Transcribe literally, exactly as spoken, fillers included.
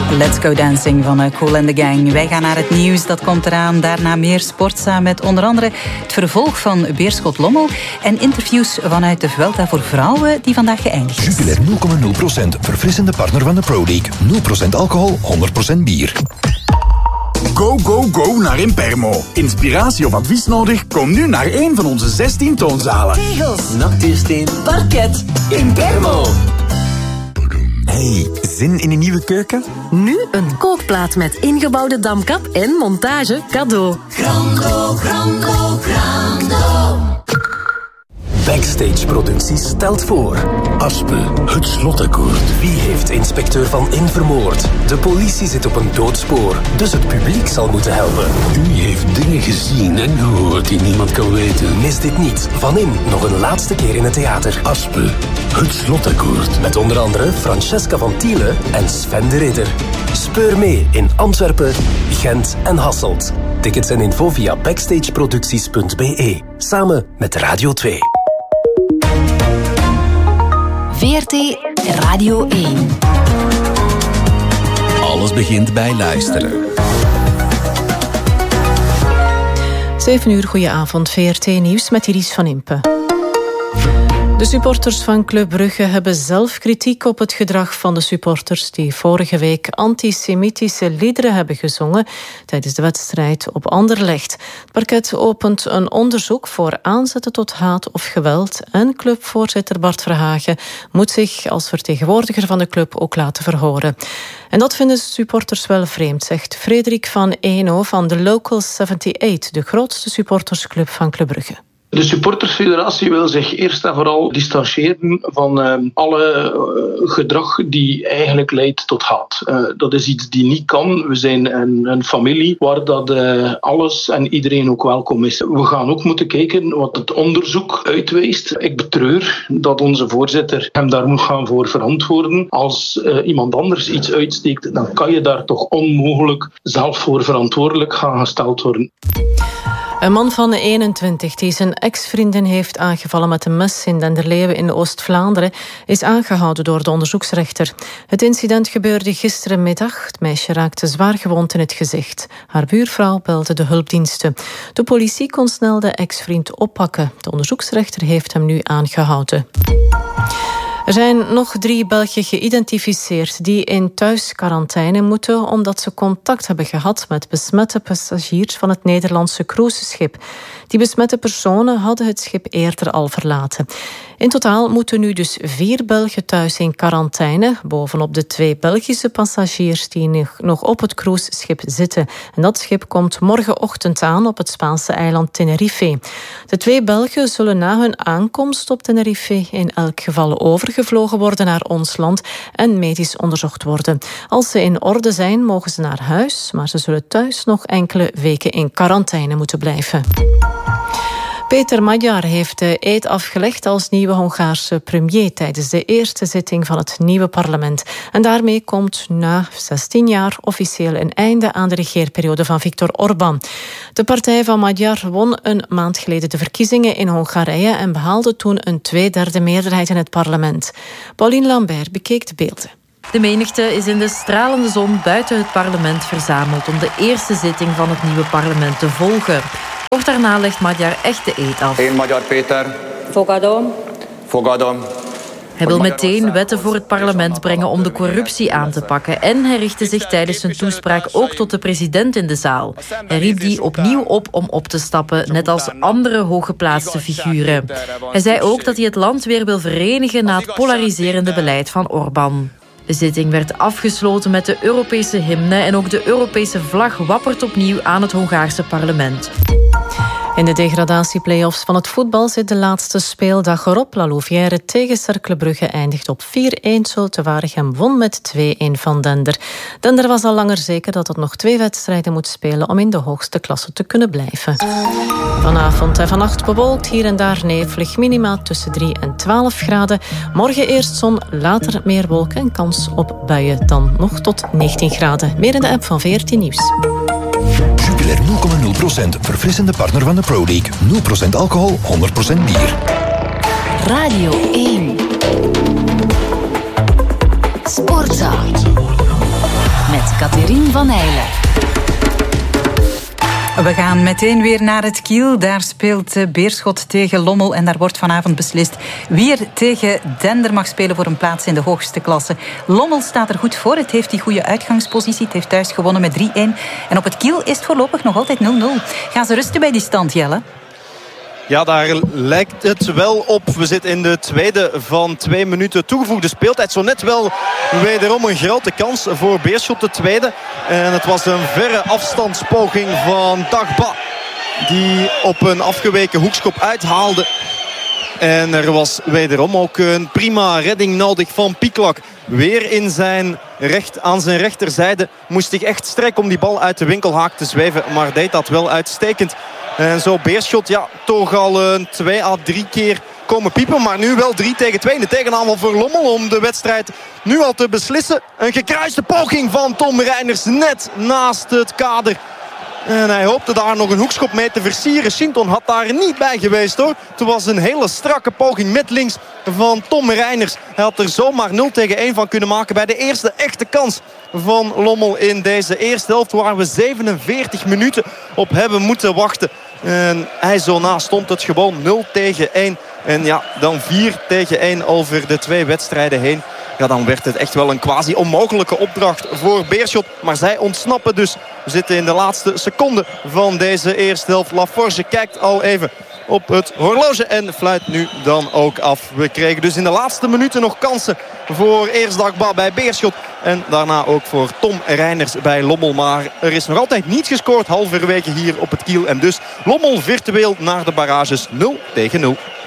Let's Go Dancing van Kool and the Gang. Wij gaan naar het nieuws, dat komt eraan. Daarna meer sport samen met onder andere het vervolg van Beerschot Lommel en interviews vanuit de Vuelta voor vrouwen die vandaag geëindigd is. Jupiler nul komma nul procent, verfrissende partner van de Pro League. nul procent alcohol, honderd procent bier. Go, go, go naar Impermo. Inspiratie of advies nodig? Kom nu naar een van onze zestien toonzalen. Tegels, natuursteen, parket, Impermo. Hey, zin in een nieuwe keuken? Nu een kookplaat met ingebouwde damkap en montage cadeau. Grando, grando, grando. Backstage Producties stelt voor Aspe, het slotakkoord. Wie heeft inspecteur Van In vermoord? De politie zit op een doodspoor, dus het publiek zal moeten helpen. U heeft dingen gezien en gehoord die niemand kan weten. Mis dit niet. Van In nog een laatste keer in het theater. Aspe, het slotakkoord. Met onder andere Francesca van Thiele en Sven de Ridder. Speur mee in Antwerpen, Gent en Hasselt. Tickets en info via backstageproducties punt b e. Samen met Radio twee. V R T Radio één. Alles begint bij luisteren. zeven uur, goedenavond. V R T Nieuws met Iris van Impe. De supporters van Club Brugge hebben zelf kritiek op het gedrag van de supporters die vorige week antisemitische liederen hebben gezongen tijdens de wedstrijd op Anderlecht. Het parket opent een onderzoek voor aanzetten tot haat of geweld en clubvoorzitter Bart Verhagen moet zich als vertegenwoordiger van de club ook laten verhoren. En dat vinden supporters wel vreemd, zegt Frederik van Eno van de Local zevenenzeventig, de grootste supportersclub van Club Brugge. De supportersfederatie wil zich eerst en vooral distancieren van uh, alle uh, gedrag die eigenlijk leidt tot haat. Uh, dat is iets die niet kan. We zijn een, een familie waar dat uh, alles en iedereen ook welkom is. We gaan ook moeten kijken wat het onderzoek uitwijst. Ik betreur dat onze voorzitter hem daar moet gaan voor verantwoorden. Als uh, iemand anders iets uitsteekt, dan kan je daar toch onmogelijk zelf voor verantwoordelijk gaan gesteld worden. Een man van eenentwintig die zijn ex-vriendin heeft aangevallen met een mes in Denderleeuwen in Oost-Vlaanderen is aangehouden door de onderzoeksrechter. Het incident gebeurde gisterenmiddag. Het meisje raakte zwaar gewond in het gezicht. Haar buurvrouw belde de hulpdiensten. De politie kon snel de ex-vriend oppakken. De onderzoeksrechter heeft hem nu aangehouden. Er zijn nog drie Belgen geïdentificeerd die in thuisquarantaine moeten omdat ze contact hebben gehad met besmette passagiers van het Nederlandse cruiseschip. Die besmette personen hadden het schip eerder al verlaten. In totaal moeten nu dus vier Belgen thuis in quarantaine, bovenop de twee Belgische passagiers die nog op het cruiseschip zitten. En dat schip komt morgenochtend aan op het Spaanse eiland Tenerife. De twee Belgen zullen na hun aankomst op Tenerife in elk geval overgevlogen worden naar ons land en medisch onderzocht worden. Als ze in orde zijn, mogen ze naar huis, maar ze zullen thuis nog enkele weken in quarantaine moeten blijven. Peter Magyar heeft de eed afgelegd als nieuwe Hongaarse premier tijdens de eerste zitting van het nieuwe parlement. En daarmee komt na zestien jaar officieel een einde aan de regeerperiode van Viktor Orbán. De partij van Magyar won een maand geleden de verkiezingen in Hongarije en behaalde toen een tweederde meerderheid in het parlement. Pauline Lambert bekeek de beelden. De menigte is in de stralende zon buiten het parlement verzameld om de eerste zitting van het nieuwe parlement te volgen. Kort daarna legt Magyar echt de eed af. Én Magyar Péter. Fogadom. Fogadom. Hij wil meteen wetten voor het parlement brengen om de corruptie aan te pakken. En hij richtte zich tijdens zijn toespraak ook tot de president in de zaal. Hij riep die opnieuw op om op te stappen, net als andere hooggeplaatste figuren. Hij zei ook dat hij het land weer wil verenigen na het polariserende beleid van Orbán. De zitting werd afgesloten met de Europese hymne en ook de Europese vlag wappert opnieuw aan het Hongaarse parlement. In de degradatieplayoffs van het voetbal zit de laatste speeldag erop. La Louvière tegen Cercle Brugge eindigt op vier-een. Zulte Waregem won met twee-een van Dender. Dender was al langer zeker dat het nog twee wedstrijden moet spelen om in de hoogste klasse te kunnen blijven. Vanavond en vannacht bewolkt, hier en daar nevelig, minima tussen drie en twaalf graden. Morgen eerst zon, later meer wolken en kans op buien, dan nog tot negentien graden. Meer in de app van V R T Nieuws. Jupiler nul komma nul procent, verfrissende partner van de Pro League. nul procent alcohol, honderd procent bier. Radio één. Sportza. Met Catherine Van Eijlen. We gaan meteen weer naar het Kiel. Daar speelt Beerschot tegen Lommel. En daar wordt vanavond beslist wie er tegen Dender mag spelen voor een plaats in de hoogste klasse. Lommel staat er goed voor. Het heeft die goede uitgangspositie. Het heeft thuis gewonnen met drie-een. En op het Kiel is het voorlopig nog altijd nul nul. Gaan ze rusten bij die stand, Jelle? Ja, daar lijkt het wel op. We zitten in de tweede van twee minuten toegevoegde speeltijd. Zo net wel wederom een grote kans voor Beerschot, de tweede. En het was een verre afstandspoging van Dagba, die op een afgeweken hoekschop uithaalde. En er was wederom ook een prima redding nodig van Pieklak. Weer in zijn recht, aan zijn rechterzijde moest hij echt strekken om die bal uit de winkelhaak te zweven. Maar deed dat wel uitstekend. En zo Beerschot, ja, toch al een twee à drie keer komen piepen. Maar nu wel drie tegen twee. De tegenaanval voor Lommel om de wedstrijd nu al te beslissen. Een gekruiste poging van Tom Reiners net naast het kader. En hij hoopte daar nog een hoekschop mee te versieren. Shinton had daar niet bij geweest hoor. Het was een hele strakke poging met links van Tom Reiners. Hij had er zomaar nul tegen één van kunnen maken bij de eerste echte kans van Lommel in deze eerste helft, waar we zevenenveertig minuten op hebben moeten wachten. En hij zo na stond het gewoon nul tegen één. En ja, dan vier tegen één over de twee wedstrijden heen. Ja, dan werd het echt wel een quasi onmogelijke opdracht voor Beerschot. Maar zij ontsnappen dus. We zitten in de laatste seconde van deze eerste helft. Laforge kijkt al even op het horloge en fluit nu dan ook af. We kregen dus in de laatste minuten nog kansen voor eerst Dagba bij Beerschot. En daarna ook voor Tom Reiners bij Lommel. Maar er is nog altijd niet gescoord halverwege hier op het Kiel. En dus Lommel virtueel naar de barrages nul tegen nul.